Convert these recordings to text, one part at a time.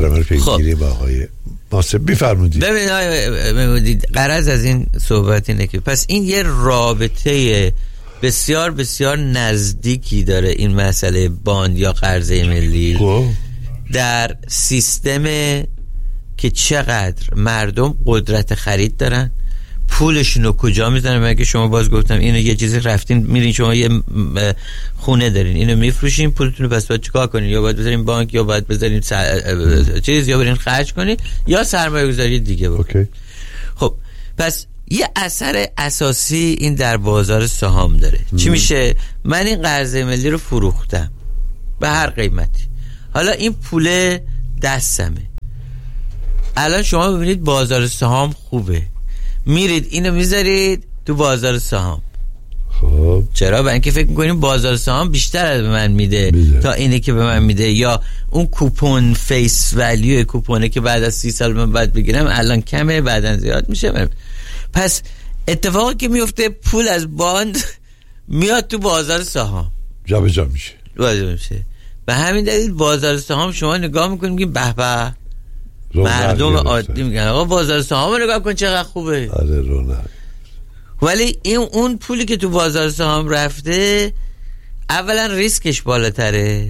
برنامه رو پیگیری با آقای ناصر بفرمودید. ببینید غرض از این صحبت اینه که پس این یه رابطه بسیار بسیار نزدیکی داره این مسئله باند یا قرضه ملی در سیستم که چقدر مردم قدرت خرید دارن، پولشون رو کجا میزنن. مگه شما باز گفتم اینو یه چیزی رفتین میرین شما یه خونه دارین اینو میفروشین پولتون رو پس باید چیکار کنین؟ یا باید بذارین بانک یا باید بذارین چیز یا برین خرج کنین یا سرمایه گذاری دیگه بکنین. خب پس یه اثر اساسی این در بازار سهام داره. چی میشه؟ من این قرضه ملی رو فروختم به هر قیمتی، حالا این پول دستمه. الان شما ببینید بازار سهام خوبه، میرید اینو میذارید تو بازار سهام. خب چرا؟ برای اینکه فکر میکنیم بازار سهام بیشتر از به من میده تا اینه که به من میده، یا اون کوپن فیس ولیو کوپونه که بعد از 30 سال من باید بگیرم الان کمه بعدن زیاد میشه. پس اتفاقی که میفته پول از باند میاد تو بازار سهام جابجا میشه. به همین دلیل بازار سهام شما نگاه میکنید میگید به به، مردم عادی میگن آقا بازار سهام رو نگاه کن چقدر خوبه. آره رونق. ولی این اون پولی که تو بازار سهام رفته اولا ریسکش بالاتره،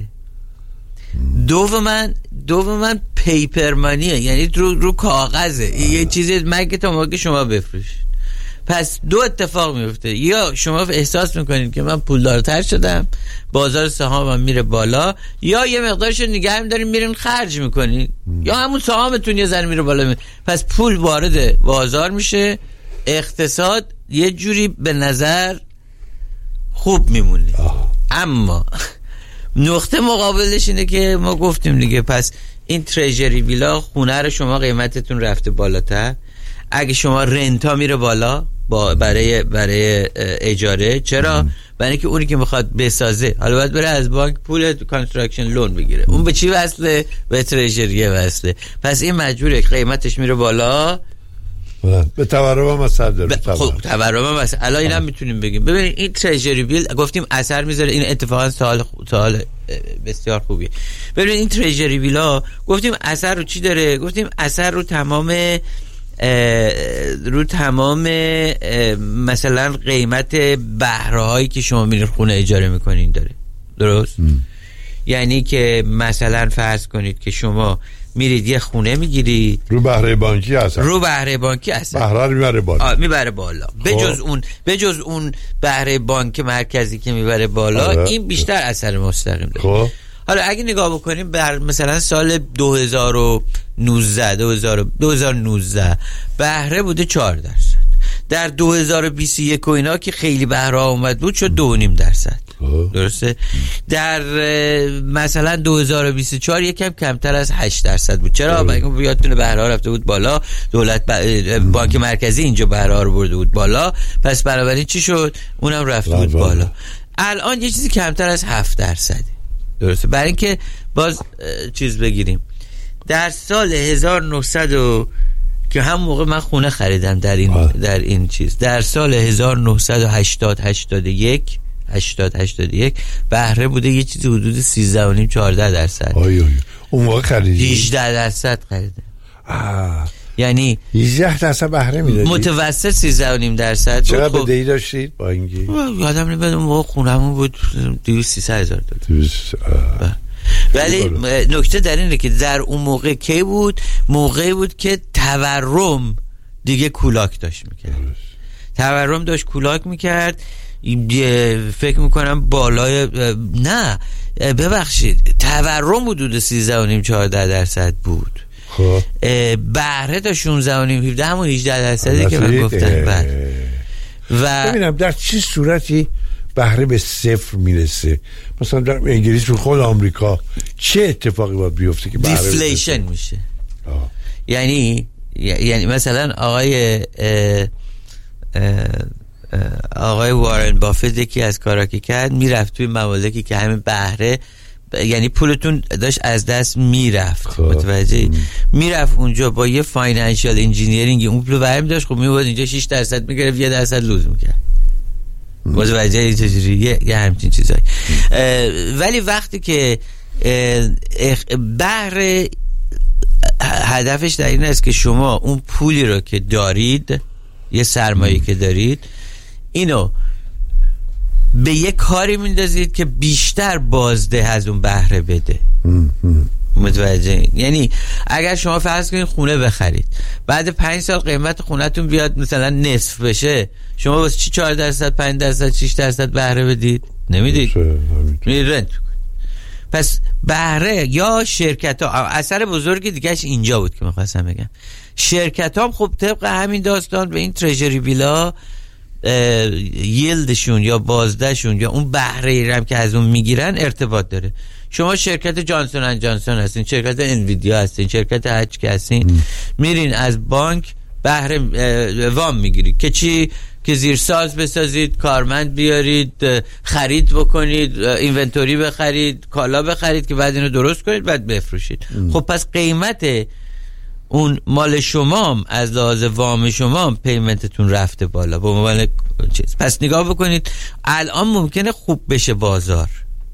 دوما پیپر مانیه، یعنی رو کاغذه. یه چیزی مگه تا موقع شما بفروشید. پس دو اتفاق میفته، یا شما احساس میکنید که من پولدارتر شدم بازار سهامم میره بالا، یا یه مقدارش نگه می‌دارین میرین خرج میکنین، یا همون سهامتون یه ذره میره بالا پس پول وارد بازار میشه، اقتصاد یه جوری به نظر خوب میمونه. اما نقطه مقابلش اینه که ما گفتیم دیگه، پس این تریجری ویلا خونه رو شما قیمتتون رفته بالاتر، اگه شما رنتا میره بالا برای اجاره. چرا؟ برای اینکه اونی که میخواد بسازه حالا باید بره از بانک پول کانستراکشن لون بگیره. اون به چی وصله؟ به تریجریه وصله. پس این مجبوره قیمتش میره بالا، به تورم هم اثر داره. خب تورم هم اثر. الان اینم میتونیم بگیم ببینید این تریجری بیل گفتیم اثر میذاره. این اتفاقا سوال بسیار خوبیه. ببینید این تریجری بیلا گفتیم اثر رو چی داره؟ گفتیم اثر رو تمام مثلا قیمت بهره هایی که شما میرین خونه اجاره میکنین داره. درست؟ یعنی که مثلا فرض کنید که شما میرید یه خونه میگیرید، رو بهره بانکی هست، بهره رو میبره بالا. به جز اون بهره بانک مرکزی که میبره بالا، این بیشتر اثر مستقیم داره. حالا اگه نگاه بکنیم بر مثلا سال 2019 بهره بوده 4%، در 2021 و اینا که خیلی بهره اومد بود شد 2.5%. درسته؟ در مثلا 2024 یکم کمتر از 8% بود. چرا؟ بگم یادتونه بهره رفته بود بالا، دولت بانک مرکزی اینجا بهره رو برده بود بالا، پس بنابراین چی شد؟ اونم رفته بود بالا. الان یه چیزی کمتر از 7%. درسته؟ برای اینکه باز چیز بگیریم، در سال 1900 که هم موقع من خونه خریدم در این چیز، در سال 1981 بهره بوده یه چیزی حدود 13.5-14%. اون موقع خریدی 18% خریدم. یعنی 18% بهره میدادی، متوسط 13.5%. چقدر بدهی داشتید با اینگی؟ یادم نمیاد. اون موقع خونمون بود 200-300 هزار دلار. ولی نکته در اینه که در اون موقع کی بود؟ موقعی بود که تورم دیگه کولاک داشت میکرد. فکر میکنم بالای تورم حدود 13.5-14% بود. بهره تا 16.5-17 همون 18% که من گفتم. و ببینم در چه صورتی بهره به صفر میرسه؟ مثلا در انگلیس تو خود آمریکا چه اتفاقی باید بیفته که بهره دیفلیشن میشه؟ یعنی مثلا آقای وارن بافت یکی از کارا که کرد، میرفت توی ممالکی که همین بهره یعنی پولتون داشت از دست میرفت، متوجه؟ میرفت اونجا با یه فاینانشال انجینیرینگ اون پول برمی داشت، خب میبود اینجا 6% میگرفت 1% لوز میکرد. متوجه چجوری؟ یه همچین چیزایی. ولی وقتی که بهره هدفش در این است که شما اون پولی رو که دارید، یه سرمایه که دارید، اینو به یه کاری میندازید که بیشتر بازده از اون بهره بده. متوجه؟ یعنی اگر شما فرض کنید خونه بخرید، بعد 5 سال قیمت خونه‌تون بیاد مثلا نصف بشه، شما واسه چی 4%، 5%، 6% بهره بدید؟ نمیدید. میرید رنت. پس بهره یا شرکت ها، اثر بزرگی دیگهش اینجا بود که میخواستم بگم، شرکت ها خب طبق همین داستان به این تریجری بیلا ییلدشون یا بازدهشون یا اون بهره ای هم که از اون میگیرن ارتباط داره. شما شرکت جانسون اند جانسون هستین، شرکت انویدیا هستین، شرکت هچ که هستین، میرین از بانک بهره وام میگیرید که چی؟ که زیرساز بسازید، کارمند بیارید، خرید بکنید، اینونتوری بخرید، کالا بخرید که بعد اینو درست کنید بعد بفروشید. خب پس قیمت اون مال شما از لحاظ وام شما پیمنتتون رفته بالا به عنوان چیز. پس نگاه بکنید الان ممکنه خوب بشه بازار،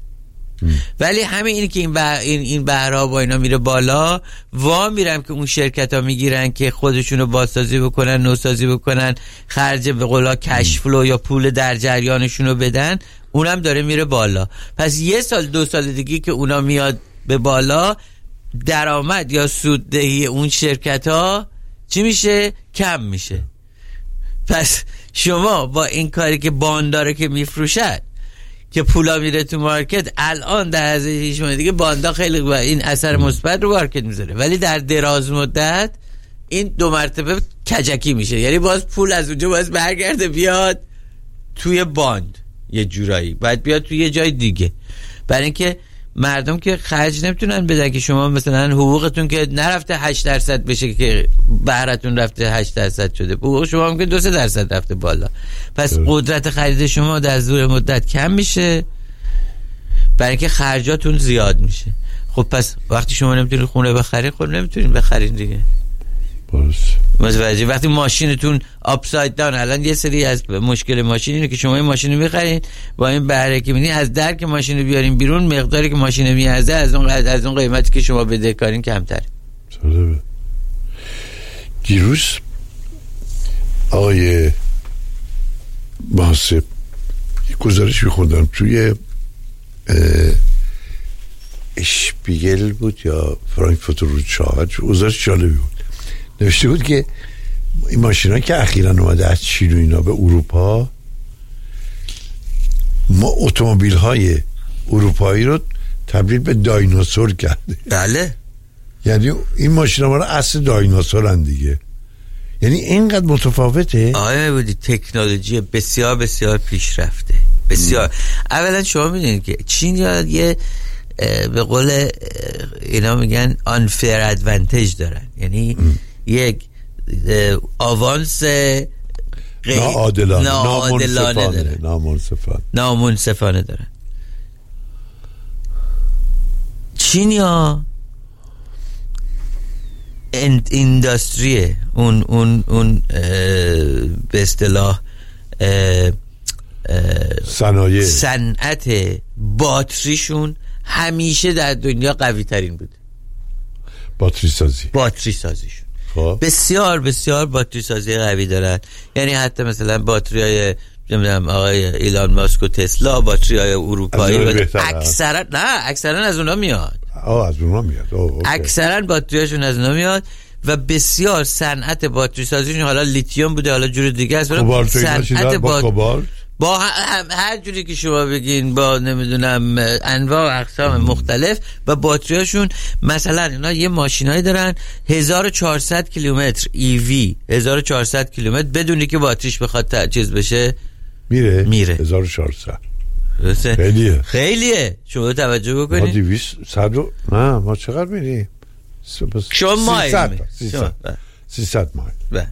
ولی همین این که این بهره با اینا میره بالا، وام میرم که اون شرکت ها میگیرن که خودشونو بازسازی بکنن، نوسازی بکنن، خرج به قولا کش فلو یا پول در جریانشونو بدن، اونم داره میره بالا. پس 1 سال 2 سال دیگه که اونا میاد به بالا، درآمد یا سوددهی اون شرکت ها چی میشه؟ کم میشه. پس شما با این کاری که بانداره که میفروشد که پولا میره تو مارکت، الان در لحظه شما دیگه باندا خیلی با این اثر مثبت رو مارکت میذاره، ولی در دراز مدت این 2 مرتبه کجکی میشه. یعنی باز پول از اونجا باز برگرده بیاد توی باند، یه جورایی باید بیاد توی یه جای دیگه، برای اینکه مردم که خرج نمیتونن بدن که شما مثلا حقوقتون که نرفته 8% بشه که بهره‌تون رفته 8% شده، حقوق شما هم که 2-3% رفته بالا. پس قدرت خرید شما در طول مدت کم میشه، برای اینکه خرجاتون زیاد میشه. خب پس وقتی شما نمیتونید خونه بخرید، خب نمیتونید بخرید دیگه. متوجه؟ وقتی ماشینتون آپساید داون، الان یه سری از مشکل ماشین اینه که شما این ماشین رو میخرین با این بهره که میدین، از درک ماشین رو بیارین بیرون، مقداری که ماشین میارزه از اون قیمتی که شما بدهکارین کمتره. دیروز آقای محاسب گزارش میخوندم توی اشپیگل بود یا فرانکفورت روزشاهد، گزارش جالبی بود. نوشته بود که این ماشینا که اخیراً اومده از چین و اینا به اروپا، ما اتومبیل های اروپایی رو تبدیل به دایناسور کرده. بله، یعنی این ماشینا ما رو اصل دایناسورن دیگه. یعنی اینقدر متفاوته. آره بودی، تکنولوژی بسیار بسیار پیشرفته، بسیار. اولا شما میدونید که چین یه به قول اینا میگن unfair advantage دارن، یعنی یک آوانس نامنصفانه دارن. چینیا اندستری اون به اصطلاح صنعت باتریشون همیشه در دنیا قوی ترین بود. باتری سازیشون بسیار بسیار باتری سازی قوی دارن. یعنی حتی مثلا باتری های نمیدونم آقای ایلان ماسک و تسلا، باتری های اروپایی اکثرا از اونا میاد. اکثرا باتریاشون از اونا میاد و بسیار صنعت باتری سازیشون، حالا لیتیوم بوده حالا جور دیگه است، صنعت با هر جوری که شما بگین، با نمیدونم انواع و اقسام مختلف. و باتریاشون مثلا اینا یه ماشینایی دارن 1400 کیلومتر EV، 1400 کیلومتر بدونی که باتریش بخواد چیز بشه میره 1400. خیلیه. شما توجه بکنید. ما 200 نه ما چقدر میریم؟ شما مایل 300 مایل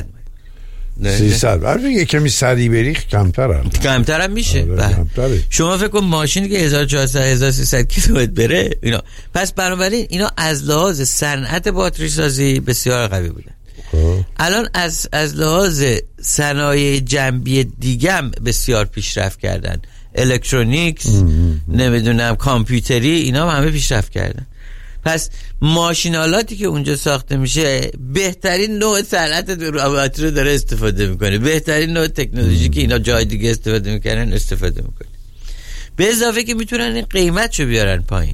300 برای یه کمی سریع بری کمتر هم میشه. شما فکر کن ماشینی که 1400-1300 کیلومتر بره اینا. پس بنابراین اینا از لحاظ صنعت باتری سازی بسیار قوی بودن. الان از لحاظ صنایع جنبی دیگه هم بسیار پیشرفت کردن. الکترونیکس، نمیدونم کامپیوتری، اینا هم همه پیشرفت کردن. پس ماشینالاتی که اونجا ساخته میشه بهترین نوع صنعت رابطی رو داره استفاده میکنه، بهترین نوع تکنولوژی که اینا جای دیگه استفاده میکنن استفاده میکنه، به اضافه که میتونن این قیمتشو بیارن پایین.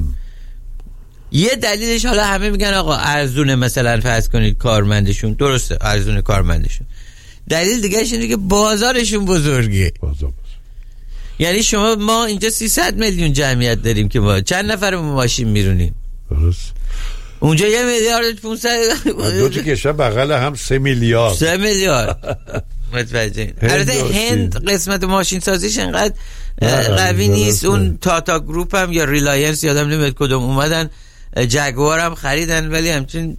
یه دلیلش حالا همه میگن آقا ارزونه، مثلا فرض کنید کارمندشون، درسته ارزونه کارمندشون، دلیل دیگهش اینه که بازارشون بزرگه. یعنی ما اینجا 300 میلیون جمعیت داریم که ما چند نفر ماشین میرونیم، درست. اونجا 1 میلیارد 500 دو تا کشور بغل هم 3 میلیارد 3 میلیارد متوجه. البته هند قسمت ماشین سازیش انقدر قوی نیست. اون تاتا گروپ هم یا ریلاینس یادم نمیاد کدوم اومدن جگوار هم خریدن، ولی همچنین